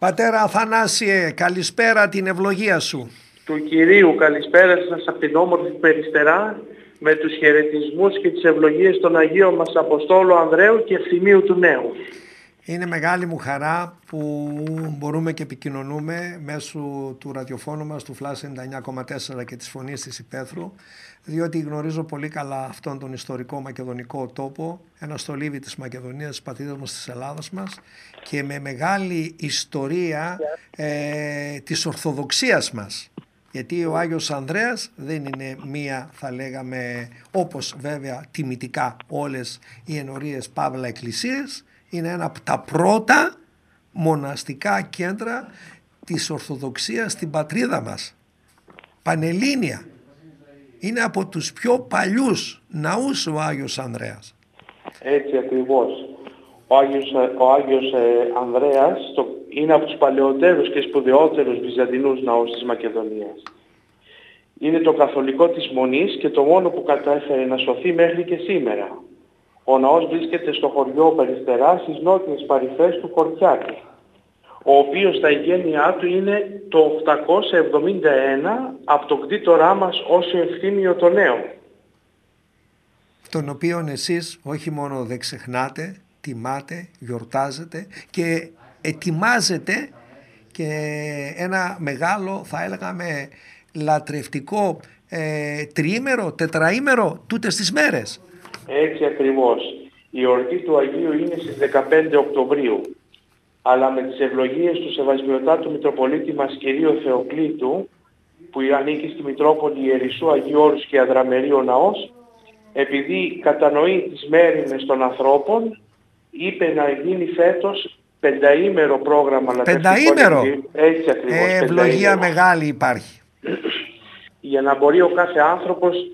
Πατέρα Αθανάσιε, καλησπέρα, την ευλογία σου. Του Κυρίου καλησπέρα σας από την όμορφη Περιστερά, με τους χαιρετισμούς και τις ευλογίες των Αγίων μας Αποστόλου Ανδρέου και Ευθυμίου του Νέου. Είναι μεγάλη μου χαρά που μπορούμε και επικοινωνούμε μέσω του ραδιοφώνου μας, του Flash 99,4 και της Φωνής της Υπέθρου, διότι γνωρίζω πολύ καλά αυτόν τον ιστορικό μακεδονικό τόπο, ένα στολίβι της Μακεδονίας, της πατρίδας μας, της Ελλάδας μας, και με μεγάλη ιστορία της Ορθοδοξίας μας. Γιατί ο Άγιος Ανδρέας δεν είναι μία, θα λέγαμε, όπως βέβαια τιμητικά όλες οι ενορίες παύλα εκκλησίες, είναι ένα από τα πρώτα μοναστικά κέντρα της Ορθοδοξίας στην πατρίδα μας. Πανελλήνια. Είναι από τους πιο παλιούς ναούς ο Άγιος Ανδρέας. Έτσι ακριβώς. Ο Άγιος Ανδρέας είναι από τους παλαιότερους και σπουδαιότερους βυζαντινούς ναούς της Μακεδονίας. Είναι το καθολικό της Μονής και το μόνο που κατάφερε να σωθεί μέχρι και σήμερα. Ο ναός βρίσκεται στο χωριό Περιστερά, στις νότιες παρυφές του Χορτιάτη, ο οποίος στα εγγένειά του είναι το 871 από τον κτήτορά μας Όσιο Ευθύμιο το Νέο. Τον οποίον εσείς όχι μόνο δεν ξεχνάτε, τιμάτε, γιορτάζετε και ετοιμάζετε και ένα μεγάλο, θα έλεγαμε, λατρευτικό τριήμερο, τετραήμερο τούτες τις μέρες. Έτσι ακριβώς. Η εορτή του Αγίου είναι στις 15 Οκτωβρίου. Αλλά με τις ευλογίες του Σεβασμιωτάτου Μητροπολίτη μας Κυρίου Θεοκλήτου, που ανήκει στη Μητρόπολη Ιερισσού Αγίου Όρους και Αδραμερίου Ναός, επειδή κατανοεί τις μέρημνες των ανθρώπων, είπε να γίνει φέτος πενταήμερο πρόγραμμα. Πενταήμερο! Έτσι ακριβώς. Ευλογία μεγάλη υπάρχει. Για να μπορεί ο κάθε άνθρωπος